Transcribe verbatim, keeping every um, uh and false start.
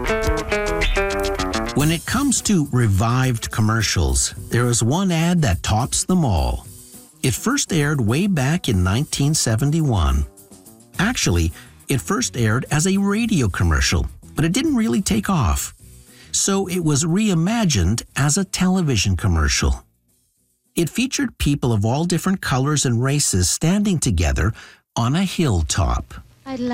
When it comes to revived commercials, there is one ad that tops them all. It first aired way back in nineteen seventy-one. Actually, it first aired as a radio commercial, but it didn't really take off. So it was reimagined as a television commercial. It featured people of all different colors and races standing together on a hilltop. I'd